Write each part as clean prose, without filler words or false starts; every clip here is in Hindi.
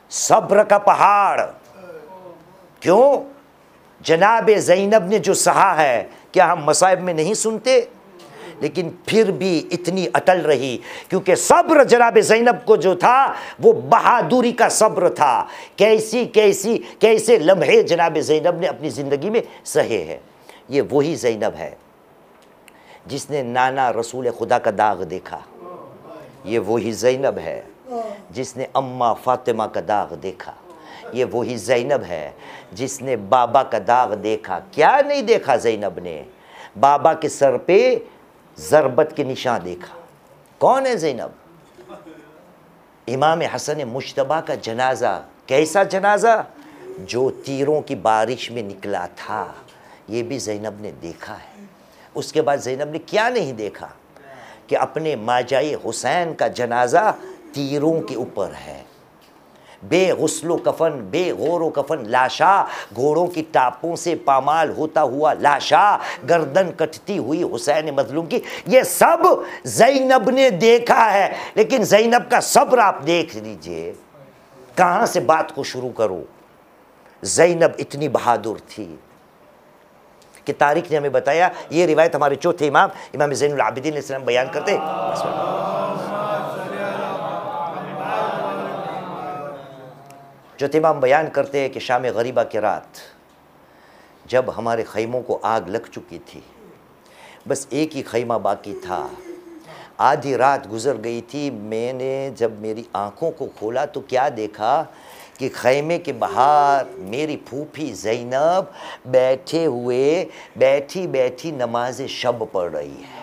सब्र का पहाड़। क्यों? जनाब ज़ैनब ने जो सहा है, क्या हम मसाइब में नहीं सुनते? लेकिन फिर भी इतनी अटल रही, क्योंकि सब्र जनाब ज़ैनब को जो था वो बहादुरी का सब्र था। कैसे लम्हे जनाब ज़ैनब ने अपनी ज़िंदगी में सहे हैं। ये वही ज़ैनब है जिसने नाना रसूल खुदा का दाग देखा। ये वही ज़ैनब है जिसने अम्मा फ़ातिमा का दाग देखा। ये वही ज़ैनब है जिसने बाबा का दाग देखा। क्या नहीं देखा ज़ैनब ने? बाबा के सर पे ज़रबत के निशान देखा। कौन है ज़ैनब? इमाम हसन मुश्तबा का जनाजा। कैसा जनाजा? जो तीरों की बारिश में निकला था, ये भी ज़ैनब ने देखा है। उसके बाद ज़ैनब ने क्या नहीं देखा कि अपने माजाए हुसैन का जनाजा तीरों के ऊपर है, बेगुस्लो कफन, बेगौरो कफन, लाशा घोड़ों की टापों से पामाल होता हुआ लाशा, गर्दन कटती हुई हुसैन मजलूम की। ये सब ज़ैनब ने देखा है। लेकिन ज़ैनब का सब्र आप देख लीजिए, कहाँ से बात को शुरू करूँ। ज़ैनब इतनी बहादुर थी कि तारीख ने हमें बताया। ये रिवायत हमारे चौथे इमाम ज़ैनुल आबिदीन अलैहिस्सलाम बयान करते। चौथे इमाम बयान करते हैं कि शाम गरीबा की रात जब हमारे खैमों को आग लग चुकी थी, बस एक ही खैमा बाकी था, आधी रात गुजर गई थी। मैंने जब मेरी आँखों को खोला तो क्या देखा कि खैमे के बाहर मेरी फूफी ज़ैनब बैठी बैठी नमाज शब पढ़ रही है।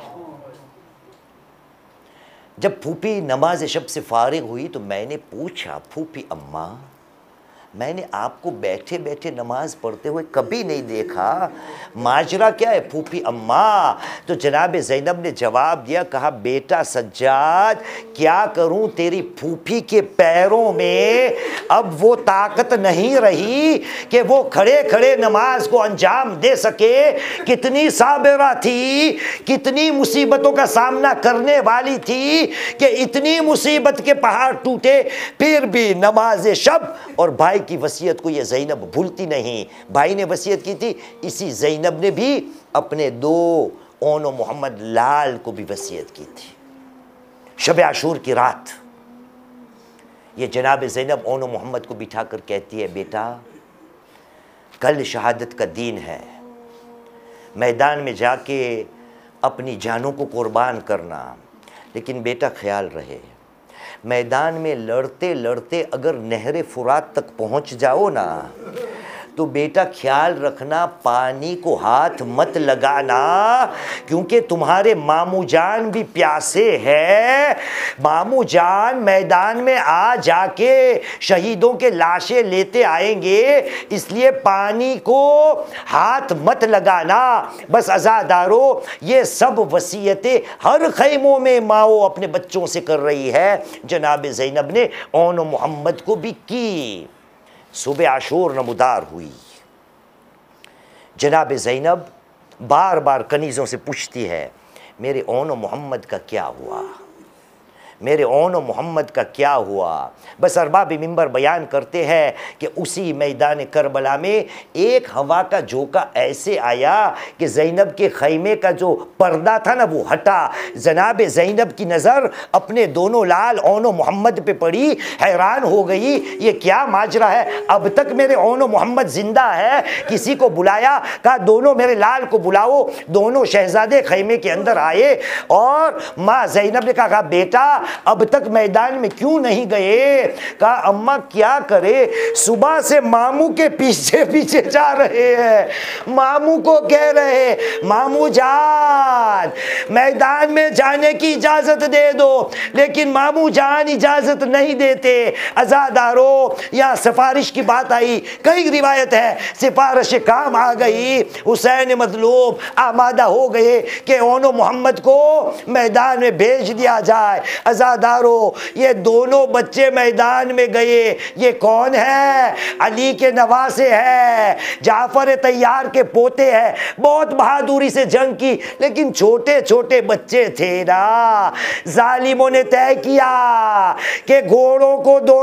जब फूफी नमाज शब से फारिग हुई तो मैंने पूछा, फूफी अम्मा, मैंने आपको बैठे बैठे नमाज पढ़ते हुए कभी नहीं देखा, माजरा क्या है फूफी अम्मा? तो जनाब ज़ैनब ने जवाब दिया, कहा, बेटा सज्जाद, क्या करूं, तेरी फूफी के पैरों में अब वो ताकत नहीं रही कि वो खड़े खड़े नमाज को अंजाम दे सके। कितनी साबिरा थी, कितनी मुसीबतों का सामना करने वाली थी कि इतनी मुसीबत के पहाड़ टूटे, फिर भी नमाज शब और भाई की वसीयत को ये ज़ैनब भूलती नहीं। भाई ने वसीयत की थी, इसी ज़ैनब ने भी अपने 2 ओनो मोहम्मद लाल को भी वसीयत की थी। शब आशूर की रात ये जनाब ज़ैनब ओनो मोहम्मद को बिठा कर कहती है, बेटा कल शहादत का दिन है, मैदान में जाके अपनी जानों को कुर्बान करना, लेकिन बेटा ख्याल रहे, मैदान में लड़ते लड़ते अगर नहर फुरात तक पहुंच जाओ ना, तो बेटा ख्याल रखना पानी को हाथ मत लगाना, क्योंकि तुम्हारे मामू जान भी प्यासे हैं। मामू जान मैदान में आ जाके शहीदों के लाशें लेते आएंगे, इसलिए पानी को हाथ मत लगाना। बस अज़ादारो, ये सब वसीयतें हर खैमों में माओ अपने बच्चों से कर रही है। जनाब ज़ैनब ने ओनो मोहम्मद को भी की। सुबह आशूर नमदार हुई। जनाब ज़ैनब बार बार कनीज़ों से पूछती है, मेरे ओनो मोहम्मद का क्या हुआ, मेरे ओनो मोहम्मद का क्या हुआ। बस अरबाब मिंबर बयान करते हैं कि उसी मैदान करबला में एक हवा का झोंका ऐसे आया कि ज़ैनब के खैमे का जो पर्दा था ना वो हटा। जनाब ज़ैनब की नज़र अपने दोनों लाल ओनो मोहम्मद पे पड़ी, हैरान हो गई, ये क्या माजरा है, अब तक मेरे ओनो मोहम्मद जिंदा है। किसी को बुलाया, कहा दोनों मेरे लाल को बुलाओ। दोनों शहजादे खैमे के अंदर आए और माँ ज़ैनब ने कहा, बेटा अब तक मैदान में क्यों नहीं गए? कहा, अम्मा क्या करे, सुबह से मामू के पीछे पीछे जा रहे हैं। मामू को कह रहे, मामू जान मैदान में जाने की इजाजत दे दो, लेकिन मामू जान इजाजत नहीं देते। अज़ादारो, यहाँ सिफारिश की बात आई, कई रिवायत है सिफारिश काम आ गई। हुसैन मजलूम आमादा हो गए कि ओनो मोहम्मद को मैदान में भेज दिया जाए। अज़ादारो, ये दोनों बच्चे मैदान में गए। ये कौन है? अली के नवासे है, जाफर तैयार के पोते हैं। बहुत बहादुरी से जंग की, लेकिन छोटे छोटे बच्चे थे ना। जालिमों ने तय किया कि घोड़ों को